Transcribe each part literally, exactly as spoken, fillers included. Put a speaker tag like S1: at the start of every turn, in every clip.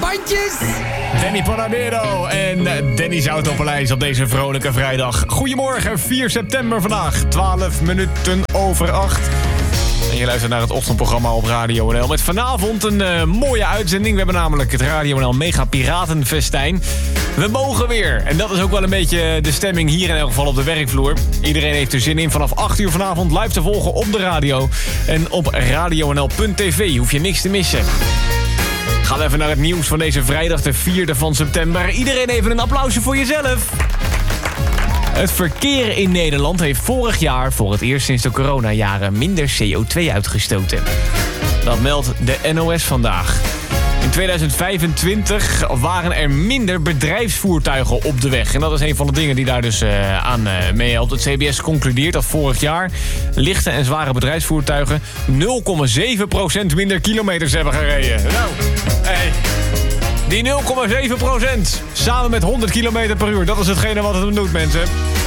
S1: bandjes.
S2: Danny Panadero en Danny Zoutopelijs op deze vrolijke vrijdag. Goedemorgen, vier september vandaag, twaalf minuten over acht. En je luistert naar het ochtendprogramma op Radio N L. Met vanavond een uh, mooie uitzending. We hebben namelijk het Radio N L Mega Piratenfestijn. We mogen weer. En dat is ook wel een beetje de stemming hier in elk geval op de werkvloer. Iedereen heeft er zin in vanaf acht uur vanavond live te volgen op de radio. En op radio n l punt t v hoef je niks te missen. Gaan we even naar het nieuws van deze vrijdag, de vierde van september. Iedereen even een applausje voor jezelf. Het verkeer in Nederland heeft vorig jaar voor het eerst sinds de coronajaren minder C O twee uitgestoten. Dat meldt de N O S vandaag. In tweeduizend vijfentwintig waren er minder bedrijfsvoertuigen op de weg. En dat is een van de dingen die daar dus uh, aan uh, meehelpt. Het C B S concludeert dat vorig jaar lichte en zware bedrijfsvoertuigen nul komma zeven procent minder kilometers hebben gereden. Nou, hey. Die nul komma zeven procent samen met honderd kilometer per uur. Dat is hetgene wat het hem doet, mensen.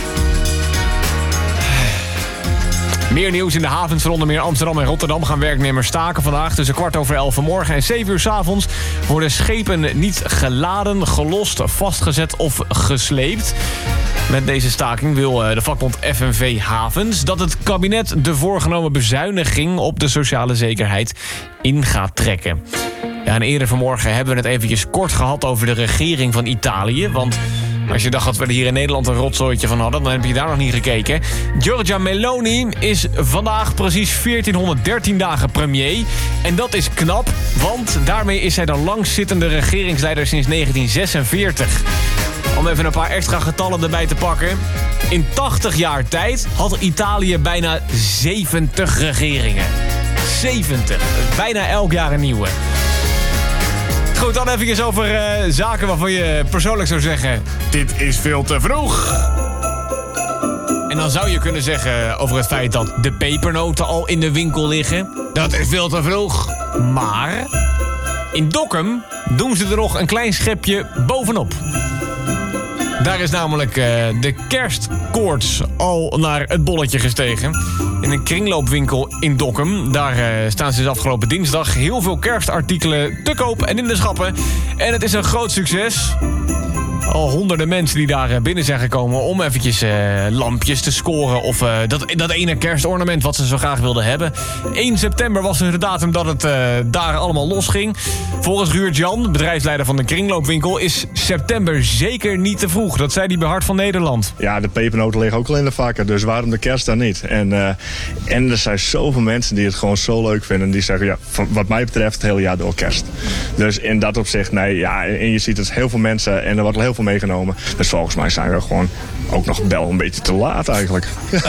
S2: Meer nieuws in de havens van onder meer Amsterdam en Rotterdam gaan werknemers staken vandaag tussen kwart over elf vanmorgen en zeven uur 's avonds worden schepen niet geladen, gelost, vastgezet of gesleept. Met deze staking wil de vakbond F N V Havens dat het kabinet de voorgenomen bezuiniging op de sociale zekerheid in gaat trekken. Ja, en eerder vanmorgen hebben we het eventjes kort gehad over de regering van Italië, want als je dacht dat we er hier in Nederland een rotzooitje van hadden, dan heb je daar nog niet gekeken. Giorgia Meloni is vandaag precies veertienhonderddertien dagen premier. En dat is knap, want daarmee is zij de langstzittende regeringsleider sinds negentien zesenveertig. Om even een paar extra getallen erbij te pakken. In tachtig jaar tijd had Italië bijna zeventig regeringen. zeventig. Bijna elk jaar een nieuwe. Goed, dan even over uh, zaken waarvan je persoonlijk zou zeggen: dit is veel te vroeg. En dan zou je kunnen zeggen over het feit dat de pepernoten al in de winkel liggen. Dat is veel te vroeg. Maar in Dokkum doen ze er nog een klein schepje bovenop. Daar is namelijk uh, de kerstkoorts al naar het bolletje gestegen. In een kringloopwinkel in Dokkum. Daar uh, staan sinds afgelopen dinsdag heel veel kerstartikelen te koop en in de schappen. En het is een groot succes. Al honderden mensen die daar binnen zijn gekomen om eventjes uh, lampjes te scoren. Of uh, dat, dat ene kerstornament wat ze zo graag wilden hebben. één september was dus de datum dat het uh, daar allemaal losging. Volgens Ruud Jan, bedrijfsleider van de kringloopwinkel, is september zeker niet te vroeg. Dat zei hij bij Hart van Nederland.
S3: Ja, de pepernoten liggen ook al in de vakken, dus waarom de kerst dan niet? En, uh, en er zijn zoveel mensen die het gewoon zo leuk vinden. Die zeggen, ja, wat mij betreft het hele jaar door kerst. Dus in dat opzicht, nee, ja, en je ziet het heel veel mensen en er wordt heel veel meegenomen. Dus volgens mij zijn we gewoon ook nog wel een beetje te laat eigenlijk.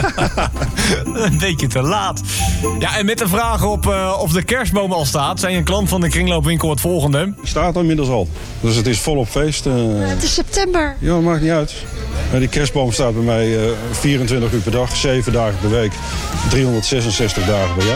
S2: Een beetje te laat. Ja, en met de vraag op uh, of de kerstboom al staat, zei een klant van de kringloopwinkel het volgende.
S4: Staat inmiddels al. Dus het is volop feest. Uh...
S5: Het is september.
S4: Ja, maakt niet uit. Uh, die kerstboom staat bij mij uh, vierentwintig uur per dag, zeven dagen per week, driehonderdzesenzestig dagen per jaar.